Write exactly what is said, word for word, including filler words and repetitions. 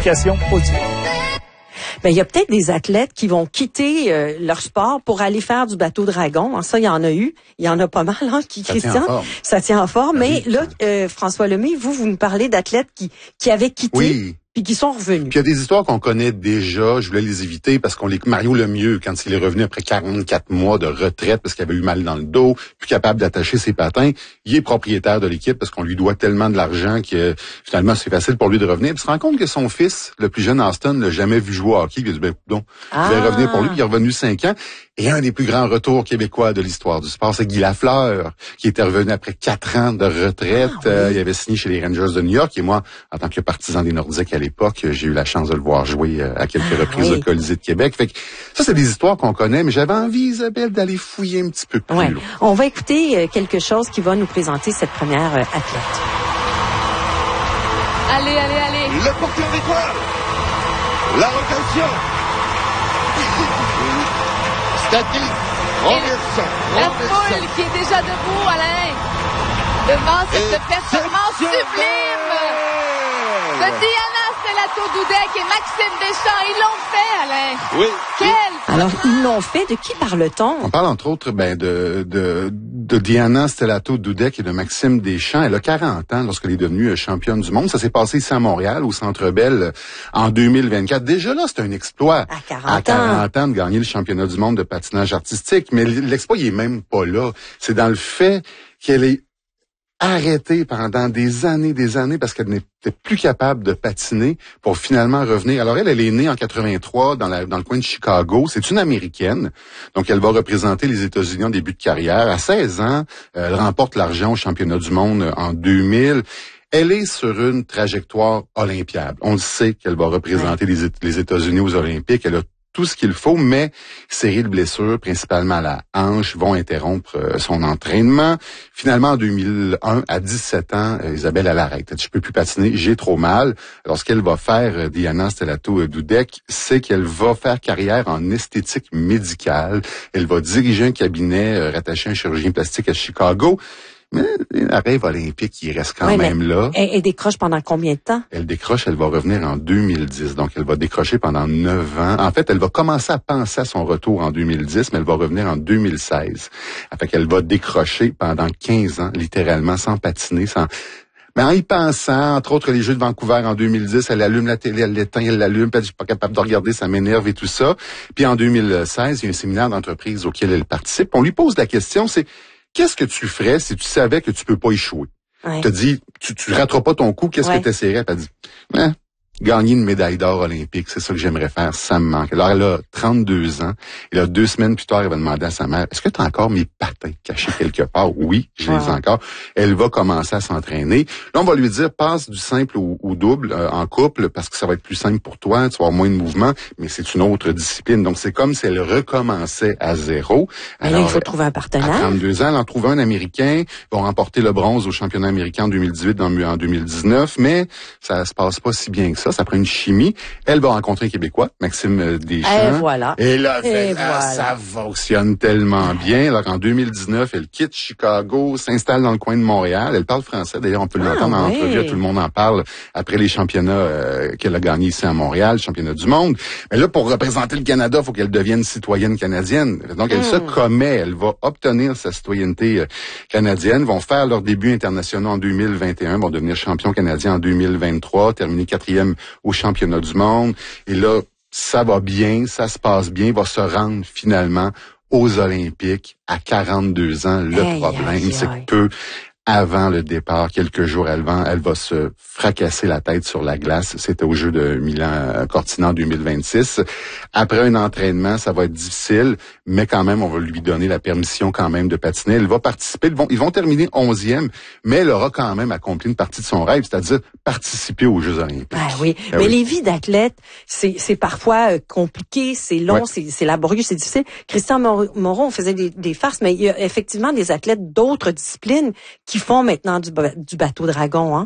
Vérification audio. Ben, il y a peut-être des athlètes qui vont quitter euh, leur sport pour aller faire du bateau dragon. Ça, il y en a eu. Il y en a pas mal, hein, qui, ça Christian. Tient en forme. Ça tient en forme. Ben mais oui. là, euh, François Lemay, vous, vous nous parlez d'athlètes qui, qui avaient quitté. Oui. Puis qui sont revenus. Puis il y a des histoires qu'on connaît déjà, je voulais les éviter parce qu'on les Mario Lemieux, quand il est revenu après quarante-quatre mois de retraite parce qu'il avait eu mal dans le dos, plus capable d'attacher ses patins, il est propriétaire de l'équipe parce qu'on lui doit tellement de l'argent que finalement c'est facile pour lui de revenir. Puis il se rend compte que son fils, le plus jeune Austin, l'a jamais vu jouer au hockey. Il a dit ben donc, ah. je vais revenir pour lui. Puis il est revenu cinq ans. Et un des plus grands retours québécois de l'histoire du sport, c'est Guy Lafleur, qui était revenu après quatre ans de retraite. Ah, oui. euh, il avait signé chez les Rangers de New York. Et moi, en tant que partisan des Nordiques à l'époque, j'ai eu la chance de le voir jouer euh, à quelques ah, reprises oui. au Colisée de Québec. Fait que ça, c'est des histoires qu'on connaît, mais j'avais envie, Isabelle, d'aller fouiller un petit peu plus ouais. loin. On va écouter euh, quelque chose qui va nous présenter cette première euh, athlète. Allez, allez, allez. Le porteur d'étoile. La rotation. Statique. Renversant. La foule qui est déjà debout, Alain, devant cette Et performance sublime de Diana Stellato-Dudek et Maxime Deschamps. Ils l'ont fait, Alain. Oui. Quel Alors, ils l'ont fait. De qui parle-t-on? On parle entre autres ben, de, de, de Diana Stellato-Dudek et de Maxime Deschamps. Elle a quarante ans lorsqu'elle est devenue championne du monde. Ça s'est passé ici à Montréal, au Centre Bell, en deux mille vingt-quatre. Déjà là, c'est un exploit. À quarante, à quarante ans de gagner le championnat du monde de patinage artistique. Mais l'exploit, il est même pas là. C'est dans le fait qu'elle est arrêtée pendant des années, des années, parce qu'elle n'était plus capable de patiner pour finalement revenir. Alors elle, elle est née en quatre-vingt-trois dans, la, dans le coin de Chicago. C'est une Américaine, donc elle va représenter les États-Unis en début de carrière. À seize ans, elle remporte l'argent au championnat du monde en deux mille. Elle est sur une trajectoire olympiade. On le sait qu'elle va représenter les, les États-Unis aux Olympiques. Elle a tout ce qu'il faut, mais série de blessures, principalement à la hanche, vont interrompre euh, son entraînement. Finalement, en deux mille un, à dix-sept ans, euh, Isabelle, elle arrête. Je peux plus patiner, j'ai trop mal. Alors, ce qu'elle va faire, euh, Diana Stellato-Dudek, c'est qu'elle va faire carrière en esthétique médicale. Elle va diriger un cabinet euh, rattaché à un chirurgien plastique à Chicago. Mais la rêve olympique, il reste quand oui, même là. Elle, elle décroche pendant combien de temps? Elle décroche, elle va revenir en deux mille dix. Donc, elle va décrocher pendant neuf ans. En fait, elle va commencer à penser à son retour en deux mille dix, mais elle va revenir en deux mille seize. Fait qu'elle va décrocher pendant quinze ans, littéralement, sans patiner, sans... Mais en y pensant, entre autres les Jeux de Vancouver en deux mille dix, elle allume la télé, elle l'éteint, elle l'allume, puis elle dit, je suis pas capable de regarder, ça m'énerve et tout ça. Puis en deux mille seize, il y a un séminaire d'entreprise auquel elle participe. On lui pose la question, c'est qu'est-ce que tu ferais si tu savais que tu peux pas échouer? Ouais. Tu te dis, tu, tu rateras pas ton coup, qu'est-ce ouais. que tu essaierais? Elle dit, eh, gagner une médaille d'or olympique, c'est ça que j'aimerais faire, ça me manque. Alors, elle a trente-deux ans, et là, deux semaines plus tard, elle va demander à sa mère, est-ce que tu as encore mes patins cachés quelque part? Oui, je les ai encore. Elle va commencer à s'entraîner. Là, on va lui dire, passe du simple au, au double euh, en couple, parce que ça va être plus simple pour toi, tu vas avoir moins de mouvement, mais c'est une autre discipline. Donc, c'est comme si elle recommençait à zéro. Alors, là, il faut trouver un partenaire. À trente-deux ans, elle en trouve un Américain, ils vont remporter le bronze au championnat américain en deux mille dix-huit, en, en deux mille dix-neuf, mais ça se passe pas si bien que ça. Ça, ça prend une chimie. Elle va rencontrer un Québécois, Maxime Deschamps. Et voilà. Et là, Et là voilà. ça fonctionne tellement bien. Alors, en deux mille dix-neuf, elle quitte Chicago, s'installe dans le coin de Montréal. Elle parle français. D'ailleurs, on peut ah, l'entendre en oui. entrevue. Tout le monde en parle après les championnats euh, qu'elle a gagnés ici à Montréal, championnat du monde. Mais là, pour représenter le Canada, il faut qu'elle devienne citoyenne canadienne. Donc, elle mm. se commet. Elle va obtenir sa citoyenneté euh, canadienne, vont faire leur début international en deux mille vingt et un, vont devenir champion canadien en deux mille vingt-trois, terminer quatrième au championnat du monde. Et là, ça va bien, ça se passe bien, va se rendre finalement aux Olympiques à quarante-deux ans. Le aïe, problème, aïe, c'est aïe. que peu avant le départ, quelques jours avant, elle va se fracasser la tête sur la glace. C'était au jeu de Milan-Cortina en deux mille vingt-six. Après un entraînement, ça va être difficile, mais quand même, on va lui donner la permission quand même de patiner. Elle va participer. Ils vont, ils vont terminer onzième, mais elle aura quand même accompli une partie de son rêve, c'est-à-dire participer aux Jeux olympiques. Ah oui, ah mais oui. les vies d'athlètes, c'est, c'est parfois euh, compliqué, c'est long, ouais. c'est, c'est laborieux, c'est difficile. Christian Moreau, on faisait des, des farces, mais il y a effectivement des athlètes d'autres disciplines qui font maintenant du, du bateau dragon, hein.